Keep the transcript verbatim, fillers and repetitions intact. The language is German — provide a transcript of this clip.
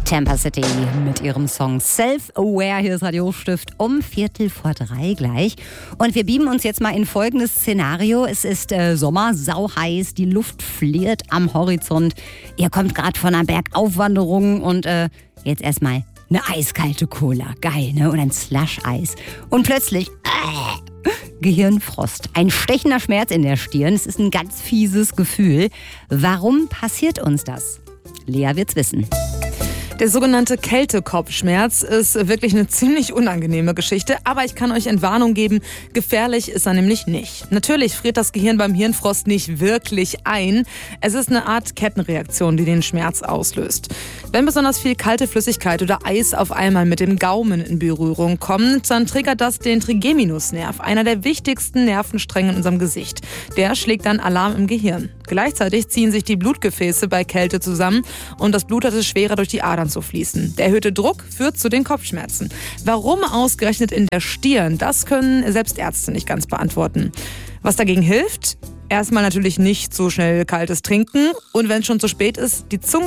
Tampa City mit ihrem Song Self-Aware. Hier ist Radiostift um Viertel vor drei gleich. Und wir beamen uns jetzt mal in folgendes Szenario. Es ist äh, Sommer, sauheiß, die Luft fliert am Horizont. Ihr kommt gerade von einer Bergaufwanderung und äh, jetzt erstmal eine eiskalte Cola. Geil, ne? Oder ein Slush-Eis. Und plötzlich äh, Gehirnfrost. Ein stechender Schmerz in der Stirn. Es ist ein ganz fieses Gefühl. Warum passiert uns das? Lea wird's wissen. Der sogenannte Kältekopfschmerz ist wirklich eine ziemlich unangenehme Geschichte, aber ich kann euch Entwarnung geben, gefährlich ist er nämlich nicht. Natürlich friert das Gehirn beim Hirnfrost nicht wirklich ein. Es ist eine Art Kettenreaktion, die den Schmerz auslöst. Wenn besonders viel kalte Flüssigkeit oder Eis auf einmal mit dem Gaumen in Berührung kommt, dann triggert das den Trigeminusnerv, einer der wichtigsten Nervenstränge in unserem Gesicht. Der schlägt dann Alarm im Gehirn. Gleichzeitig ziehen sich die Blutgefäße bei Kälte zusammen und das Blut hat es schwerer durch die Adern zu fließen. Der erhöhte Druck führt zu den Kopfschmerzen. Warum ausgerechnet in der Stirn? Das können selbst Ärzte nicht ganz beantworten. Was dagegen hilft? Erstmal natürlich nicht so schnell kaltes Trinken und wenn es schon zu spät ist, die Zunge